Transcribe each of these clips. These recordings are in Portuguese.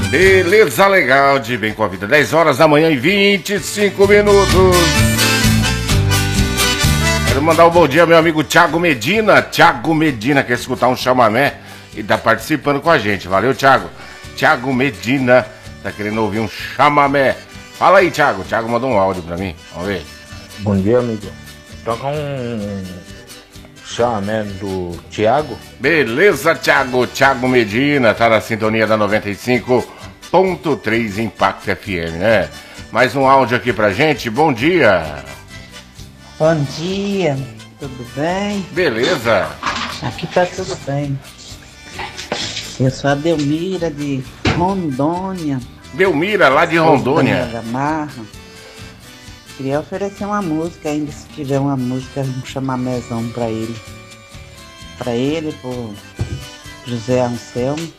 Beleza, legal de Bem com a Vida. 10 horas da manhã e 25 minutos. Quero mandar um bom dia ao meu amigo Thiago Medina. Thiago Medina quer escutar um chamamé e tá participando com a gente. Valeu, Thiago. Thiago Medina tá querendo ouvir um chamamé. Fala aí, Thiago. Thiago mandou um áudio pra mim. Vamos ver. Bom dia, amigo. Toca um chamamé do Thiago. Beleza, Thiago. Thiago Medina tá na sintonia da 95.3 Impacto FM, né? Mais um áudio aqui pra gente. Bom dia. Bom dia, tudo bem? Beleza. Aqui tá tudo bem. Eu sou a Delmira de Rondônia. Delmira, lá de Rondônia. Da Marra. Queria oferecer uma música ainda, se tiver uma música, um chamamézão pra ele. Pra ele, pro José Anselmo.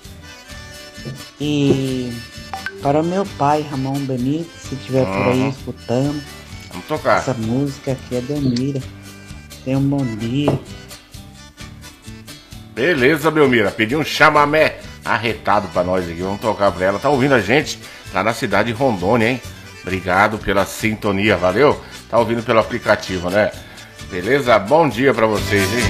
E para o meu pai, Ramon Benito, se estiver por aí escutando. Vamos tocar. Essa música aqui é Delmira. Tenha um bom dia. Beleza, Belmira. Pedi um chamamé arretado pra nós aqui. Vamos tocar pra ela. Tá ouvindo a gente lá na cidade de Rondônia, hein? Obrigado pela sintonia, valeu? Tá ouvindo pelo aplicativo, né? Beleza? Bom dia pra vocês, hein?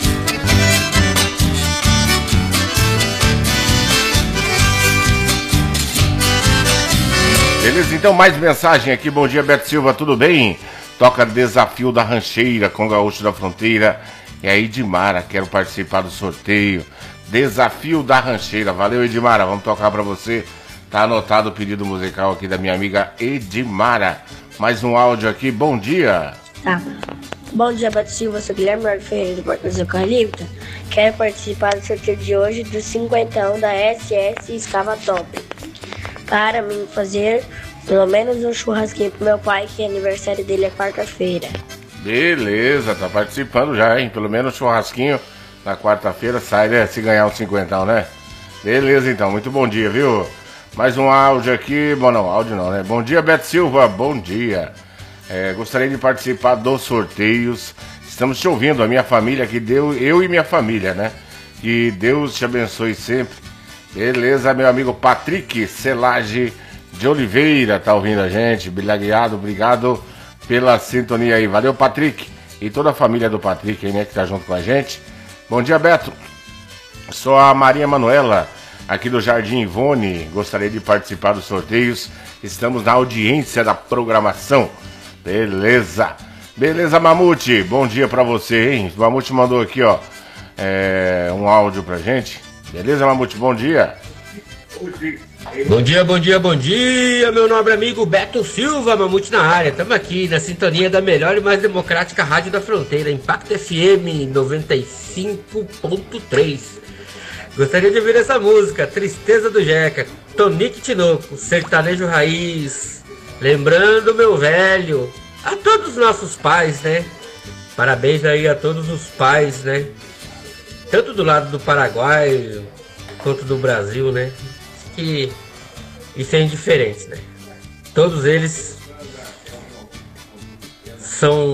Beleza, então mais mensagem aqui. Bom dia, Beto Silva, tudo bem? Toca Desafio da Rancheira com Gaúcho da Fronteira. E aí, Edmara, quero participar do sorteio. Desafio da Rancheira. Valeu, Edmara, vamos tocar pra você. Tá anotado o pedido musical aqui da minha amiga Edmara. Mais um áudio aqui, bom dia. Tá. Bom dia, Beto Silva, sou Guilherme Marco Ferreira do Porto do Eucalipto. Quero participar do sorteio de hoje do 50 da SS Escava Top. Para mim fazer pelo menos um churrasquinho pro meu pai, que o aniversário dele é quarta-feira. Beleza, tá participando já, hein? Pelo menos churrasquinho na quarta-feira sai, né? Se ganhar um 50, né? Beleza, então, muito bom dia, viu? Mais um áudio aqui, bom não, áudio não, né? Bom dia, Beto Silva, bom dia. Gostaria de participar dos sorteios. Estamos te ouvindo, a minha família, que Deus, eu e minha família, né? Que Deus te abençoe sempre. Beleza, meu amigo Patrick Celage de Oliveira, tá ouvindo a gente? Bilhagueado, obrigado pela sintonia aí. Valeu, Patrick. E toda a família do Patrick aí, né, que tá junto com a gente. Bom dia, Beto. Sou a Maria Manuela, aqui do Jardim Ivone. Gostaria de participar dos sorteios. Estamos na audiência da programação. Beleza. Beleza, Mamute. Bom dia pra você, hein? O Mamute mandou aqui, ó, um áudio pra gente. Beleza, Mamute? Bom dia. Bom dia, bom dia, bom dia, meu nobre amigo Beto Silva, Mamute na área. Estamos aqui na sintonia da melhor e mais democrática rádio da fronteira, Impacto FM 95.3. Gostaria de ouvir essa música, Tristeza do Jeca, Tonique Tinoco, sertanejo raiz, lembrando meu velho, a todos os nossos pais, né? Parabéns aí a todos os pais, né? Tanto do lado do Paraguai quanto do Brasil, né? Que isso é indiferente, né? Todos eles são